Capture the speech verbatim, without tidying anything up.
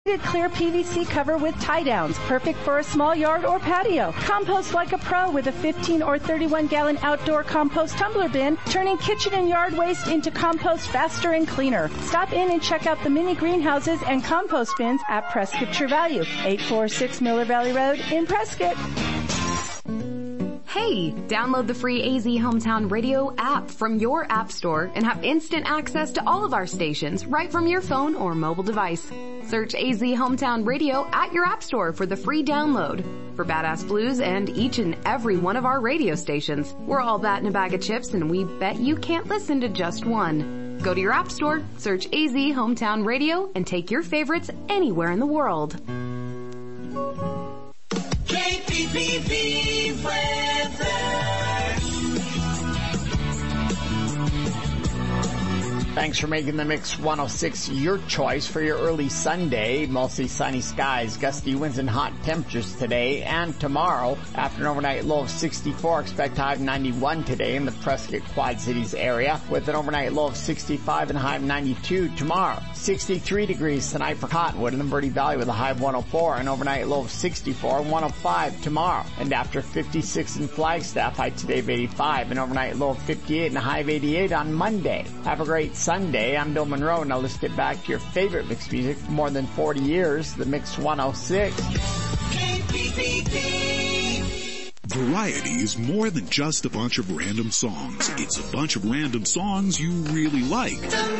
Clear P V C cover with tie downs, perfect for a small yard or patio. Compost like a pro with a fifteen or thirty-one gallon outdoor compost tumbler bin, turning kitchen and yard waste into compost faster and cleaner. Stop in and check out the mini greenhouses and compost bins at Prescott True Value, eight forty-six Miller Valley Road in Prescott. Hey, download the free A Z Hometown Radio app from your app store and have instant access to all of our stations right from your phone or mobile device. Search A Z Hometown Radio at your app store for the free download. For Badass Blues and each and every one of our radio stations, we're all that in a bag of chips and we bet you can't listen to just one. Go to your app store, search A Z Hometown Radio, and take your favorites anywhere in the world. K P P V Thanks for making the Mix one oh six your choice for your early Sunday. Mostly sunny skies, gusty winds and hot temperatures today and tomorrow. After an overnight low of sixty-four, expect high of ninety-one today in the Prescott Quad Cities area with an overnight low of sixty-five and high of ninety-two tomorrow. sixty-three degrees tonight for Cottonwood in the Verde Valley with a high of one oh four, an overnight low of sixty-four and one oh five tomorrow. And after fifty-six in Flagstaff, high today of eighty-five, an overnight low of fifty-eight and a high of eighty-eight on Monday. Have a great Sunday. I'm Bill Monroe. Now let's get back to your favorite mixed music for more than forty years, the Mix one oh six. K P P V. Variety is more than just a bunch of random songs. It's a bunch of random songs you really like.